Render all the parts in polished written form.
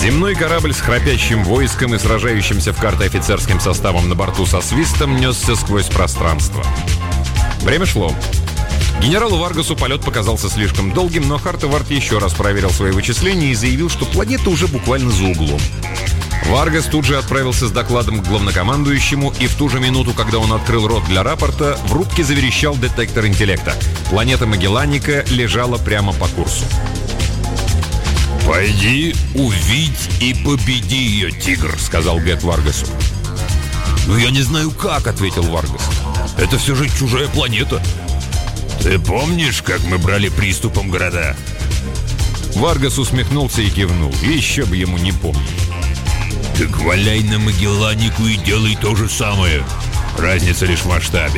Земной корабль с храпящим войском и сражающимся в карты офицерским составом на борту со свистом несся сквозь пространство. Время шло. Генералу Варгасу полет показался слишком долгим, но Хартевард еще раз проверил свои вычисления и заявил, что планета уже буквально за углом. Варгас тут же отправился с докладом к главнокомандующему, и в ту же минуту, когда он открыл рот для рапорта, в рубке заверещал детектор интеллекта. Планета Магелланика лежала прямо по курсу. «Пойди, увидь и победи ее, тигр», — сказал Гет Варгасу. «Ну, я не знаю как», — ответил Варгас. «Это все же чужая планета». «Ты помнишь, как мы брали приступом города?» Варгас усмехнулся и кивнул. Еще бы ему не помнить. «Так валяй на Магелланику и делай то же самое. Разница лишь в масштабе».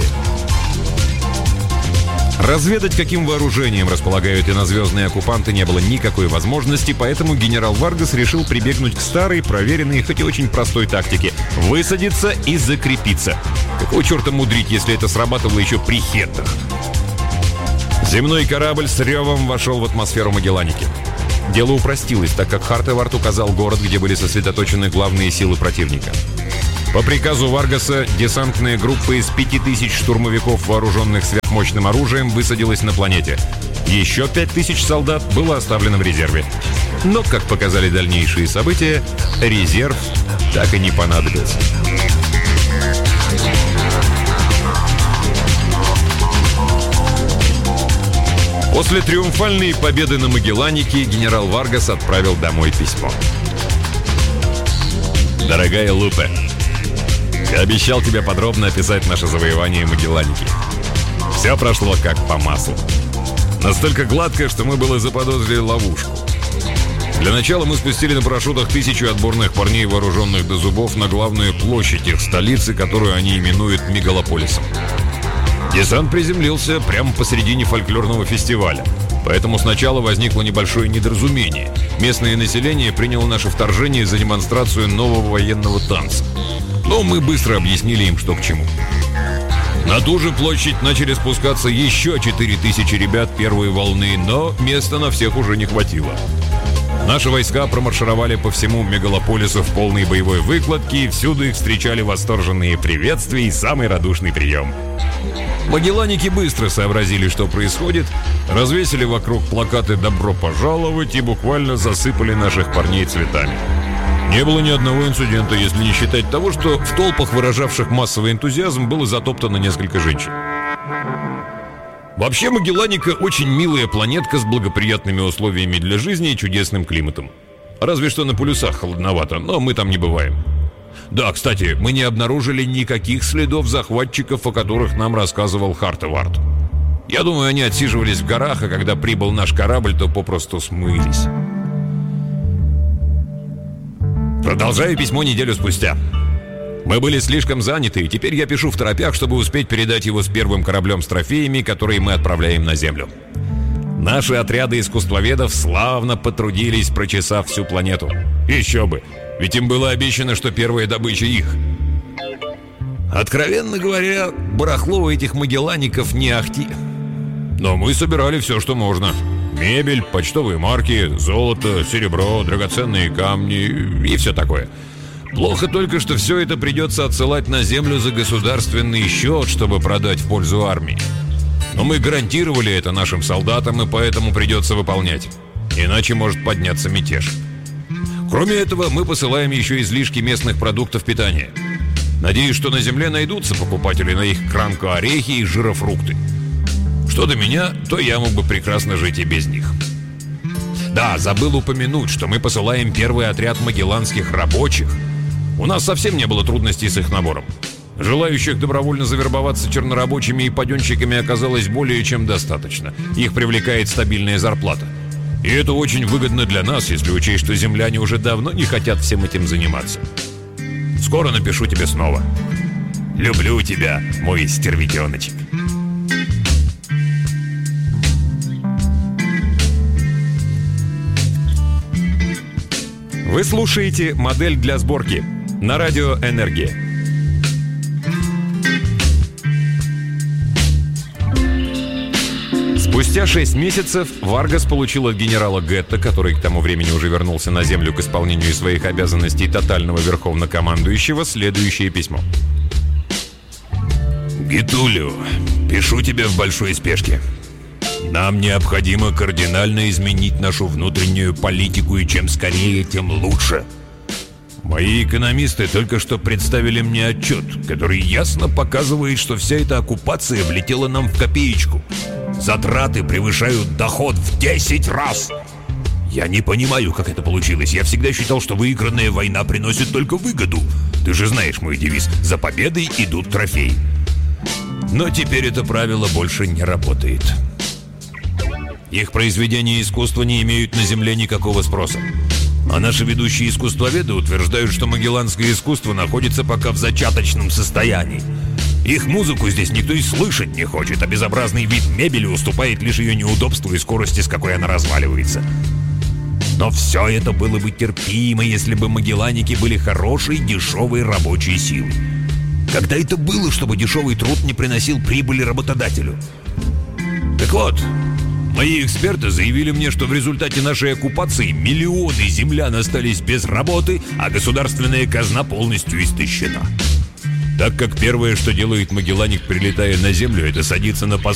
Разведать, каким вооружением располагают инозвездные оккупанты, не было никакой возможности, поэтому генерал Варгас решил прибегнуть к старой, проверенной, хоть и очень простой тактике – высадиться и закрепиться. Какого черта мудрить, если это срабатывало еще при хеттах? Земной корабль с ревом вошел в атмосферу Магелланики. Дело упростилось, так как Хартевард указал город, где были сосредоточены главные силы противника. По приказу Варгаса десантная группа из 5000 штурмовиков, вооруженных сверхмощным оружием, высадилась на планете. Еще 5000 солдат было оставлено в резерве. Но, как показали дальнейшие события, резерв так и не понадобился. После триумфальной победы на Магелланике генерал Варгас отправил домой письмо. «Дорогая Лупе, я обещал тебе подробно описать наше завоевание Магелланики. Все прошло как по маслу. Настолько гладко, что мы было заподозрили ловушку. Для начала мы спустили на парашютах 1000 отборных парней, вооруженных до зубов, на главную площадь их столицы, которую они именуют Мегалополисом. Десант приземлился прямо посередине фольклорного фестиваля, поэтому сначала возникло небольшое недоразумение. Местное население приняло наше вторжение за демонстрацию нового военного танца. Но мы быстро объяснили им, что к чему. На ту же площадь начали спускаться еще 4000 ребят первой волны, но места на всех уже не хватило. Наши войска промаршировали по всему Мегалополису в полной боевой выкладке, и всюду их встречали восторженные приветствия и самый радушный прием. Магелланики быстро сообразили, что происходит, развесили вокруг плакаты «Добро пожаловать» и буквально засыпали наших парней цветами. Не было ни одного инцидента, если не считать того, что в толпах, выражавших массовый энтузиазм, было затоптано несколько женщин. Вообще, Магелланика очень милая планетка с благоприятными условиями для жизни и чудесным климатом. Разве что на полюсах холодновато, но мы там не бываем. Да, кстати, мы не обнаружили никаких следов захватчиков, о которых нам рассказывал Хартевард. Я думаю, они отсиживались в горах, а когда прибыл наш корабль, то попросту смылись. Продолжаю письмо неделю спустя. Мы были слишком заняты, и теперь я пишу в торопях, чтобы успеть передать его с первым кораблем с трофеями, которые мы отправляем на Землю. Наши отряды искусствоведов славно потрудились, прочесав всю планету. Еще бы, ведь им было обещано, что первая добыча их. Откровенно говоря, барахло у этих магеллаников не ахти. Но мы собирали все, что можно. Мебель, почтовые марки, золото, серебро, драгоценные камни и все такое. Плохо только, что все это придется отсылать на Землю за государственный счет, чтобы продать в пользу армии. Но мы гарантировали это нашим солдатам, и поэтому придется выполнять. Иначе может подняться мятеж. Кроме этого, мы посылаем еще излишки местных продуктов питания. Надеюсь, что на Земле найдутся покупатели на их кранко-орехи и жирофрукты. Что до меня, то я мог бы прекрасно жить и без них. Да, забыл упомянуть, что мы посылаем первый отряд магелланских рабочих. У нас совсем не было трудностей с их набором. Желающих добровольно завербоваться чернорабочими и паденщиками оказалось более чем достаточно. Их привлекает стабильная зарплата. И это очень выгодно для нас, если учесть, что земляне уже давно не хотят всем этим заниматься. Скоро напишу тебе снова. Люблю тебя, мой стервятеночек. Вы слушаете «Модель для сборки» на радио «Энергия». Спустя 6 месяцев Варгас получил от генерала Гетто, который к тому времени уже вернулся на землю к исполнению своих обязанностей тотального верховнокомандующего, следующее письмо. Гетулио, пишу тебе в большой спешке. Нам необходимо кардинально изменить нашу внутреннюю политику, и чем скорее, тем лучше. Мои экономисты только что представили мне отчет, который ясно показывает, что вся эта оккупация влетела нам в копеечку. Затраты превышают доход в 10 раз. Я не понимаю, как это получилось. Я всегда считал, что выигранная война приносит только выгоду. Ты же знаешь мой девиз: за победой идут трофеи. Но теперь это правило больше не работает. Их произведения искусства не имеют на земле никакого спроса. А наши ведущие искусствоведы утверждают, что магелланское искусство находится пока в зачаточном состоянии. Их музыку здесь никто и слышать не хочет, а безобразный вид мебели уступает лишь ее неудобству и скорости, с какой она разваливается. Но все это было бы терпимо, если бы магелланики были хорошей, дешевой рабочей силой. Когда это было, чтобы дешевый труд не приносил прибыли работодателю? Так вот, мои эксперты заявили мне, что в результате нашей оккупации миллионы землян остались без работы, а государственная казна полностью истощена. Так как первое, что делает магелланик, прилетая на землю, это садиться на